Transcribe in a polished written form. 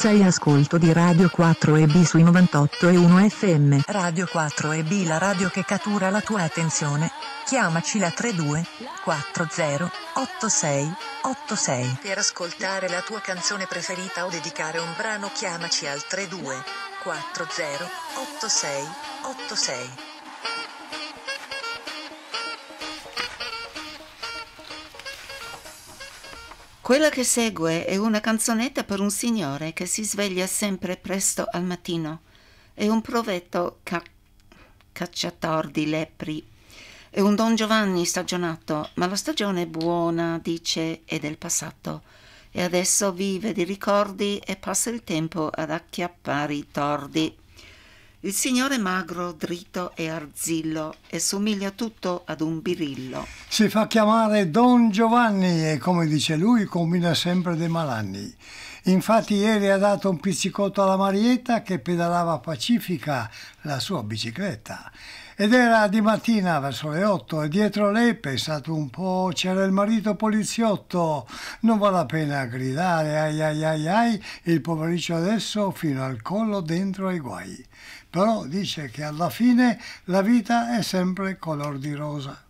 Sei ascolto di Radio 4EB sui 98.1 FM. Radio 4EB, la radio che cattura la tua attenzione. Chiamaci la 32 40 86 86 per ascoltare la tua canzone preferita o dedicare un brano. Chiamaci al 32 40 86 86. Quella che segue è una canzonetta per un signore che si sveglia sempre presto al mattino. È un provetto cacciator di lepri. È un Don Giovanni stagionato, ma la stagione buona, dice, è del passato. E adesso vive di ricordi e passa il tempo ad acchiappare i tordi. Il signore magro, dritto e arzillo e somiglia tutto ad un birillo. Si fa chiamare Don Giovanni e, come dice lui, combina sempre dei malanni. Infatti ieri ha dato un pizzicotto alla Marietta che pedalava pacifica la sua bicicletta. Ed era di mattina verso le 8 e dietro lei, pensato un po', c'era il marito poliziotto. Non vale la pena gridare ai ai ai ai, il povericcio adesso fino al collo dentro ai guai. Però dice che alla fine la vita è sempre color di rosa.